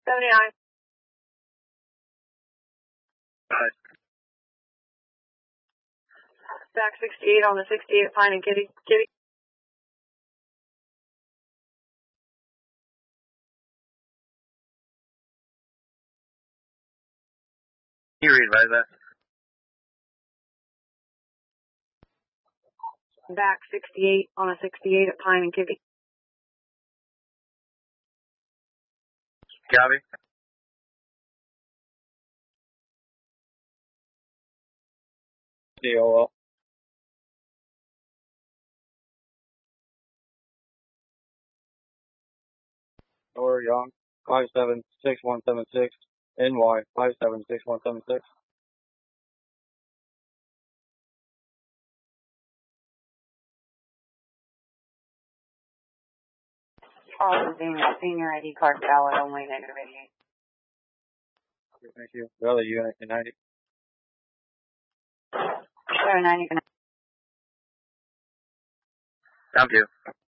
79. Back 68 on the 68 Pine and Kitty. Kitty. Can you re-advise that? Back 68 on a 68 at Pine and Kitty. Copy. DOL. Or Young, 576176, NY, 576176. Charles Senior ID card valid only, negative 88. Thank you. The other unit in 90. 90. Thank you.